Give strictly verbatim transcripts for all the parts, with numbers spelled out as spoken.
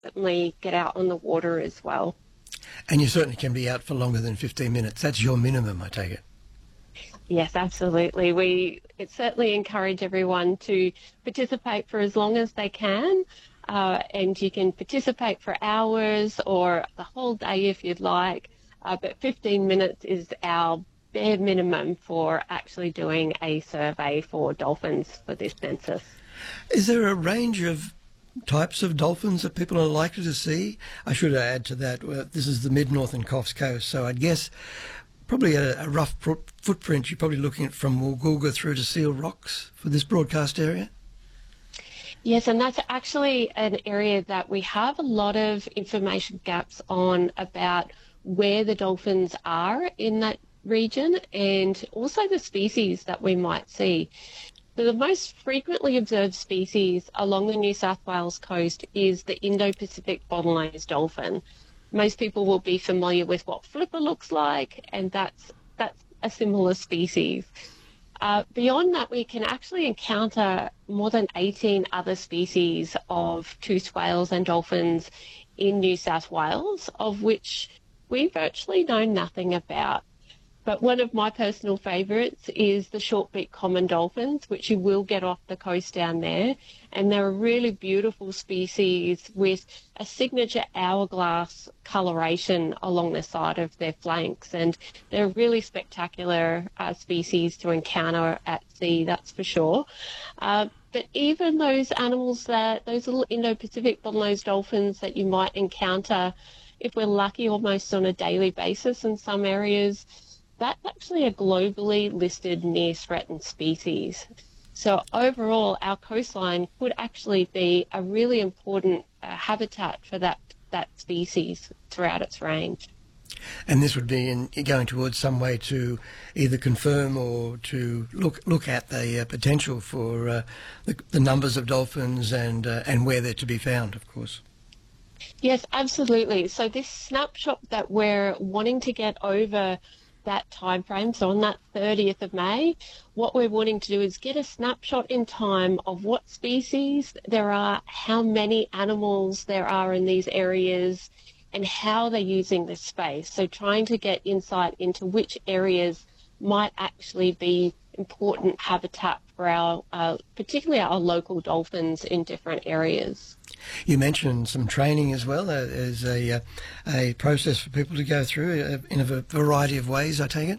certainly get out on the water as well. And you certainly can be out for longer than fifteen minutes. That's your minimum, I take it. Yes, absolutely. We it certainly encourage everyone to participate for as long as they can, uh, and you can participate for hours or the whole day if you'd like, uh, but fifteen minutes is our bare minimum for actually doing a survey for dolphins for this census. Is there a range of types of dolphins that people are likely to see? I should add to that, uh, this is the mid-northern Coffs Coast, so I'd guess probably a, a rough pr- footprint. You're probably looking at from Woolgoolga through to Seal Rocks for this broadcast area? Yes, and that's actually an area that we have a lot of information gaps on about where the dolphins are in that region and also the species that we might see. So the most frequently observed species along the New South Wales coast is the Indo-Pacific bottlenose dolphin. Most people will be familiar with what flipper looks like, and that's that's a similar species. Uh, beyond that, we can actually encounter more than eighteen other species of toothed whales and dolphins in New South Wales, of which we virtually know nothing about. But one of my personal favourites is the short-beak common dolphins, which you will get off the coast down there. And they're a really beautiful species with a signature hourglass coloration along the side of their flanks. And they're a really spectacular uh, species to encounter at sea, that's for sure. Uh, but even those animals, that those little Indo-Pacific bottlenose dolphins that you might encounter, if we're lucky, almost on a daily basis in some areas, that's actually a globally listed near threatened species. So overall, our coastline could actually be a really important uh, habitat for that, that species throughout its range. And this would be in, going towards some way to either confirm or to look look at the uh, potential for uh, the, the numbers of dolphins and uh, and where they're to be found, of course. Yes, absolutely. So this snapshot that we're wanting to get over that time frame, so on that thirtieth of May, what we're wanting to do is get a snapshot in time of what species there are, how many animals there are in these areas, and how they're using this space. So trying to get insight into which areas might actually be important habitat for our, uh, particularly our local dolphins in different areas. You mentioned some training as well. Uh, as a, uh, a process for people to go through uh, in a variety of ways, I take it?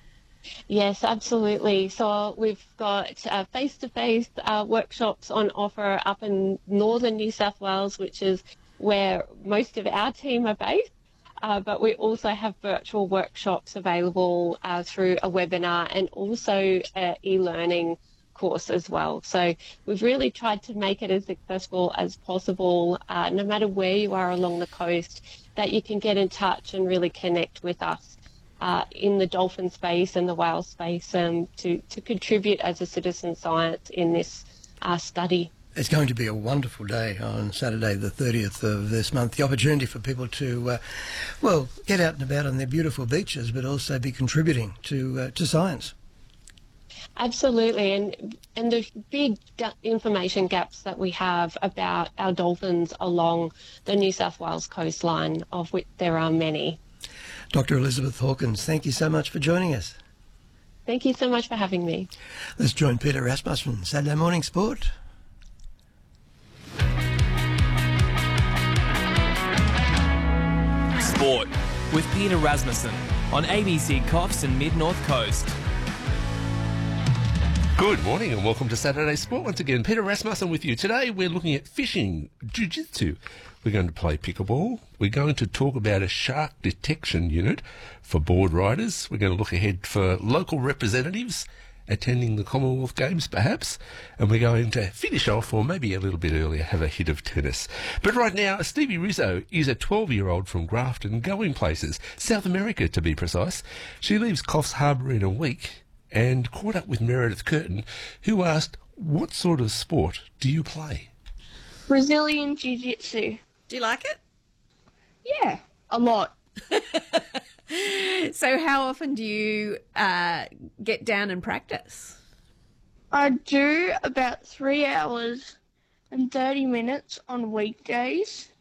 Yes, absolutely. So we've got uh, face-to-face uh, workshops on offer up in northern New South Wales, which is where most of our team are based. Uh, but we also have virtual workshops available uh, through a webinar and also an e-learning course as well. So we've really tried to make it as accessible as possible, uh, no matter where you are along the coast, that you can get in touch and really connect with us uh, in the dolphin space and the whale space um, to, to contribute as a citizen science in this uh, study. It's going to be a wonderful day on Saturday, the thirtieth of this month. The opportunity for people to, uh, well, get out and about on their beautiful beaches, but also be contributing to uh, to science. Absolutely, and and the big information gaps that we have about our dolphins along the New South Wales coastline, of which there are many. Doctor Elizabeth Hawkins, thank you so much for joining us. Thank you so much for having me. Let's join Peter Rasmussen, Saturday Morning Sport. Sport with Peter Rasmussen on A B C Coffs and Mid-North Coast. Good morning and welcome to Saturday Sport once again. Peter Rasmussen with you. Today we're looking at fishing, jiu-jitsu. We're going to play pickleball. We're going to talk about a shark detection unit for board riders. We're going to look ahead for local representatives attending the Commonwealth Games perhaps, and we're going to finish off, or maybe a little bit earlier, have a hit of tennis. But right now, Stevie Rizzo is a twelve-year-old from Grafton, going places, South America to be precise. She leaves Coffs Harbour in a week and caught up with Meredith Curtin, who asked, what sort of sport do you play? Brazilian Jiu-Jitsu. Do you like it? Yeah, a lot. So how often do you uh, get down and practice? I do about three hours and thirty minutes on weekdays.